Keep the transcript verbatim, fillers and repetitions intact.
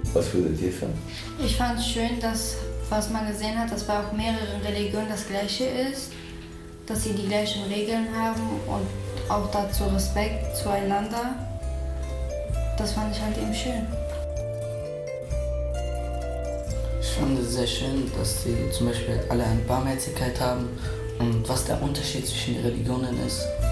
Was würdet ihr sagen? Ich fand es schön, dass, was man gesehen hat, dass bei auch mehreren Religionen das Gleiche ist, dass sie die gleichen Regeln haben und auch dazu Respekt zueinander. Das fand ich halt eben schön. Ich fand es sehr schön, dass sie zum Beispiel alle eine Barmherzigkeit haben und was der Unterschied zwischen den Religionen ist.